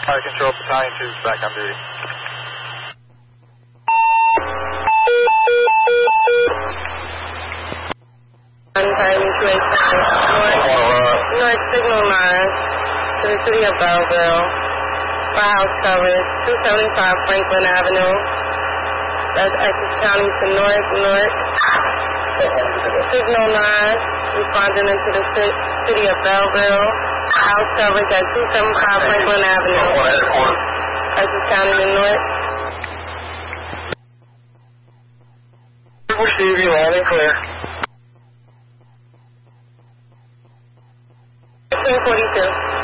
Fire Control, Battalion 2 is back on duty. North Signal 9 to the city of Belleville. Firehouse coverage, 275 Franklin Avenue. That's Essex County to north. Signal 9, responding into the city of Belleville. House coverage at 275 Franklin Avenue. Essex County to north. Receive you loud and clear. 1542.